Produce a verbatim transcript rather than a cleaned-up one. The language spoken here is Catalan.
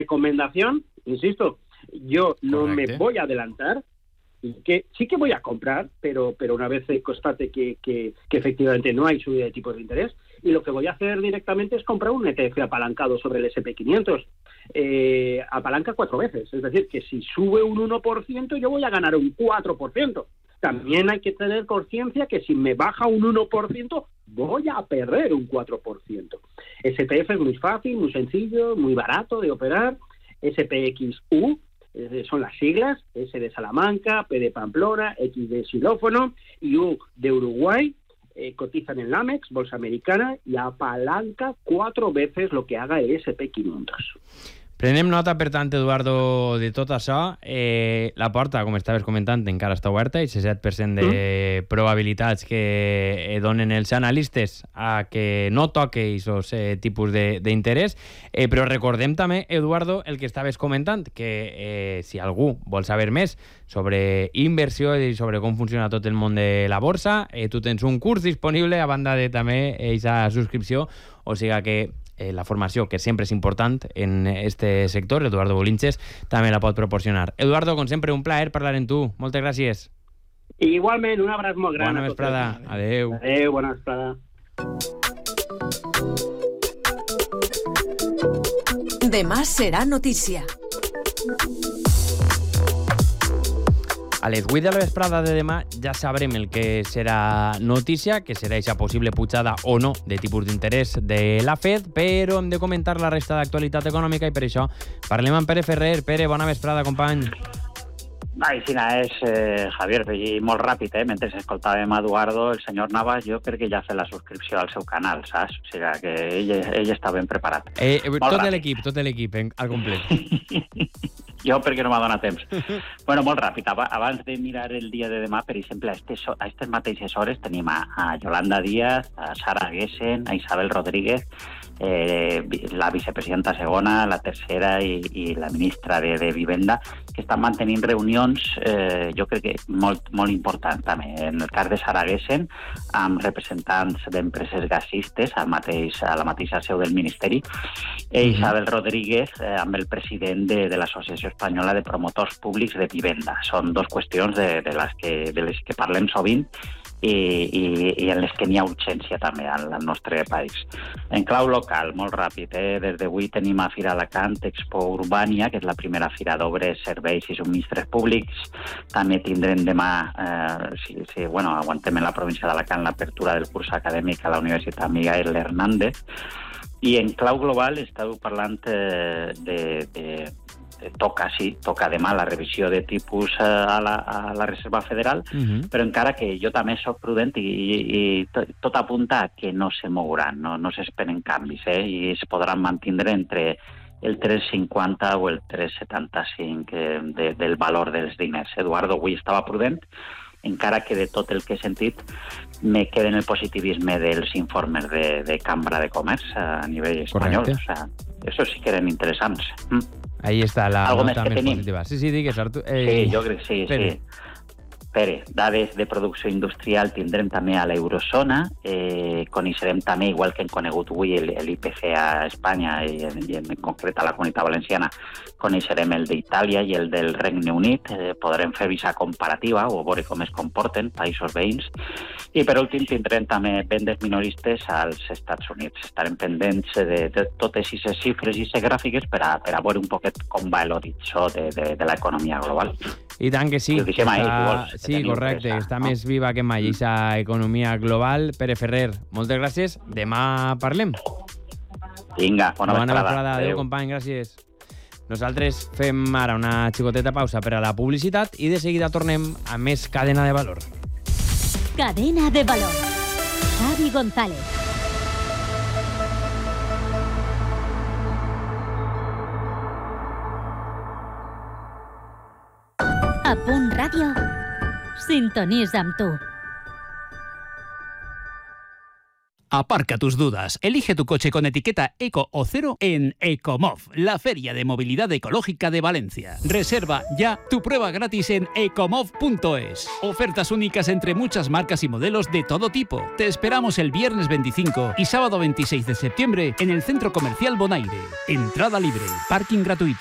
recomendación, insisto, yo no Correcte. me voy a adelantar, y que sí que voy a comprar, pero pero una vez constate que, que, que efectivamente no hay subida de tipos de interés, y lo que voy a hacer directamente es comprar un E T F apalancado sobre el ese and pe quinientos. Eh, apalanca cuatro veces, es decir, que si sube un uno por ciento yo voy a ganar un cuatro por ciento. También hay que tener conciencia que si me baja un uno por ciento voy a perder un cuatro por ciento. ese T F es muy fácil, muy sencillo, muy barato de operar. ese pe equis u son las siglas, S de Salamanca, P de Pamplona, X de Xilófono y U de Uruguay. Eh, cotizan en l'Amex, bolsa americana, i apalanca cuatro veces lo que haga el ese and pe quinientos. Prenem nota, per tant, Eduardo, de tot això. Eh, la porta, com estaves comentant, encara està oberta, i el set per cent de mm. probabilitats que donen els analistes a que no toque aquests eh, tipus d'interès. Eh, però recordem també, Eduardo, el que estaves comentant, que eh, si algú vol saber més sobre inversió i sobre com funciona tot el món de la borsa, eh, tu tens un curs disponible a banda de també aquesta subscripció, o sigui que Eh, la formació, que sempre és important en este sector, Eduardo Bolinches també la pot proporcionar. Eduardo, com sempre, un plaer parlar amb tu. Moltes gràcies. Igualment, un abraç molt gran. Bona vesprada. Adéu. Adéu, bona vesprada. Demà serà notícia. A les vuit de la vesprada de demà ja sabrem el que serà notícia, que serà aquesta possible pujada o no de tipus d'interès de la Fed, però hem de comentar la resta d'actualitat econòmica i per això parlem amb Pere Ferrer. Pere, bona vesprada, company. Ai, sí, és, eh, Javier, i molt ràpid, eh? Mentre escoltàvem a Eduardo, el senyor Navas, jo crec que ja ha fet la subscripció al seu canal, saps? O sigui que ell, ell està ben preparat. Eh, tot l'equip, tot l'equip, al complet. Jo perquè no m'ha donat temps. Bueno, molt ràpid. Abans de mirar el dia de demà, per exemple, a aquestes mateixes hores tenim a, a Yolanda Díaz, a Sara Gessen, a Isabel Rodríguez, eh, la vicepresidenta segona, la tercera i, i la ministra de, de Vivenda, que estan mantenint reunions, eh, jo crec que molt, molt importants també. En el cas de Sara Gessen, amb representants d'empreses gasistes al mateix, a la mateixa seu del Ministeri, i Isabel Rodríguez eh, amb el president de, de l'Associació Espanyola de Promotors Públics de Vivenda. Són dos qüestions de, de, les, que, de les que parlem sovint i, i, i en les que n'hi ha urgència també al, al nostre país. En clau local, molt ràpid, eh? Des d'avui tenim a Fira Alacant Expo Urbània, que és la primera fira d'obres, serveis i subministres públics. També tindrem demà, eh, si, si bueno, aguantem en la província d'Alacant, l'apertura del curs acadèmic a la Universitat Miguel Hernández. I en clau global estàveu parlant eh, de, de, de toca, sí, toca demà la revisió de tipus eh, a, la, a la Reserva Federal, uh-huh. però encara que jo també soc prudent i, i, i tot, tot apunta a que no se mouran, no, no s'esperen canvis, eh, i es podran mantindre entre el tres coma cinquanta o el tres coma setanta-cinc eh, de, del valor dels diners. Eduardo avui estava prudent, encara que de tot el que he sentit me queda en el positivisme dels informes de, de Cambra de Comerç a nivell espanyol. O sea, eso sí que eren interessants. Mm. Ahí està la Algo nota més, més tenim. positiva. Sí, sí, digues, Artur. Eh, sí, jo crec que sí, Pere. sí. Pere, dades de producció industrial tindrem també a l'eurozona, eh, coneixerem també, igual que hem conegut avui l'I P C a Espanya i en, i en concret a la Comunitat Valenciana, coneixerem el d'Itàlia i el del Regne Unit, eh, podrem fer visa comparativa o veure com es comporten països veïns, i per últim tindrem també vendes minoristes als Estats Units. Estarem pendents de, de totes aquestes xifres i aquestes gràfiques per a, per a veure un poquet com va l'horitzó de, de, de l'economia global. I tant que sí. Ho deixem ahí, si vols. Sí, correcte. Està no? més viva que mai aquesta economia global. Pere Ferrer, moltes gràcies. Demà parlem. Vinga, bona, bona vesprada. vesprada. Adéu, company, gràcies. Nosaltres fem ara una xicoteta pausa per a la publicitat i de seguida tornem a més Cadena de Valor. Cadena de Valor. Xavi González. A Punt Ràdio, sintonitza amb tu. Aparca tus dudas. Elige tu coche con etiqueta Eco o Cero en Ecomov, la feria de movilidad ecológica de Valencia. Reserva ya tu prueba gratis en ecomov punto es. Ofertas únicas entre muchas marcas y modelos de todo tipo. Te esperamos el viernes veinticinco y sábado veintiséis de septiembre en el Centro Comercial Bonaire. Entrada libre, parking gratuito.